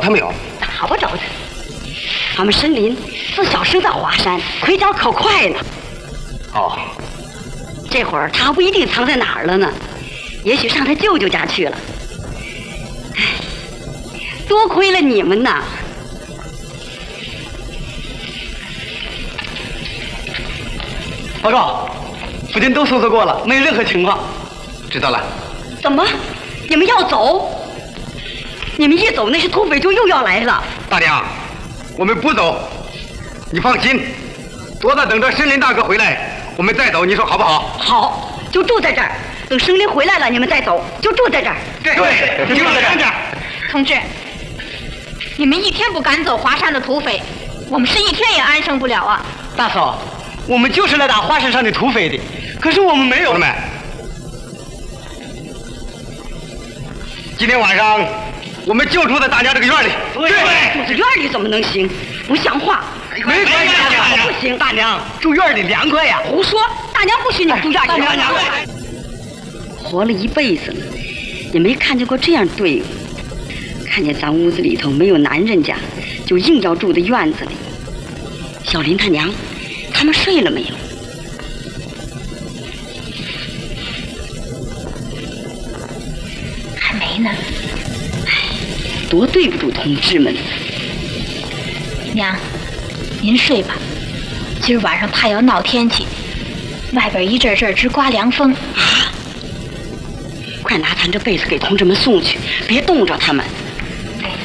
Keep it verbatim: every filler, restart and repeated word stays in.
他没有？ 打不着他。俺们申林自小生在华山，腿脚可快呢。 哦， 这会儿他还不一定藏在哪儿了呢，也许上他舅舅家去了。唉，多亏了你们呐！ 报告，附近都搜索过了，没有任何情况。 知道了。 怎么？你们要走？你们一走，那些土匪就又要来了。 大娘，我们不走，你放心，多大等着申林大哥回来，我们再走，你说好不好？ 好，就住在这儿，等申林回来了，你们再走，就住在这儿。 对对，就住在这儿。 同志，你们一天不赶走华山的土匪，我们是一天也安生不了啊！ 大嫂，我们就是来打华山上的土匪的，可是我们没有。 同志们，今天晚上我们就住在大娘这个院里。 对， 住在院里怎么能行？不像话！ 没关系，大娘不行， 大娘住院里凉快呀。 胡说！大娘不许你们住院里。 大娘， 活了一辈子了，也没看见过这样队伍。看见咱屋子里头没有男人家，就硬要住在院子里。小林他娘，他们睡了没有？ 还没呢。 唉，多对不住同志们。 娘，您睡吧。今儿晚上怕要闹天气，外边一阵阵直刮凉风。 啊！快拿咱这被子给同志们送去，别冻着他们。